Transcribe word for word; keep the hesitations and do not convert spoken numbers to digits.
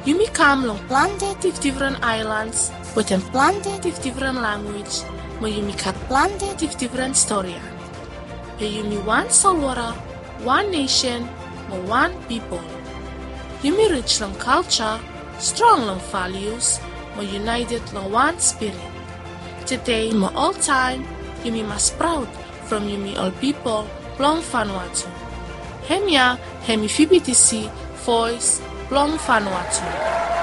Yumi come long planted with different islands, with them planted with different language, but Yumi cat planted with different story. But Yumi one Salwara, one nation, but one people. Yumi rich long culture, strong long values, but united long one spirit. Today, my all time, Yumi must proud from Yumi all people, long Vanuatu. Hemia, Hemi F B T C, voice, long Vanuatu.